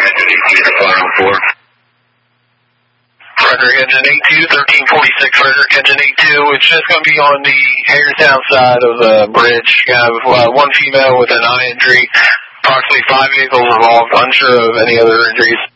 Frederick Engine 82, 1346 Frederick Engine 82. It's just going to be on the Hagerstown side of the bridge. You have one female with an eye injury, approximately 5 vehicles involved, unsure of any other injuries.